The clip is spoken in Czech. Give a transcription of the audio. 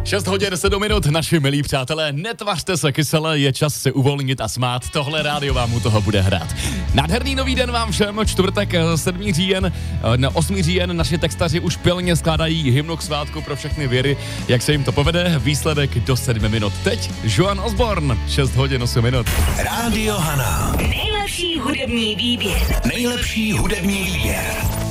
6 hodin 7 minut, naši milí přátelé, netvařte se kysele, je čas se uvolnit a smát, tohle rádio vám u toho bude hrát. Nádherný nový den vám všem, čtvrtek 7. říjen, 8. říjen, naši textaři už pilně skládají hymnu k svátku pro všechny věry, jak se jim to povede, výsledek do 7 minut. Teď Joan Osborne, 6 hodin 8 minut. Rádio Hana. Nejlepší hudební výběr. Nejlepší hudební výběr.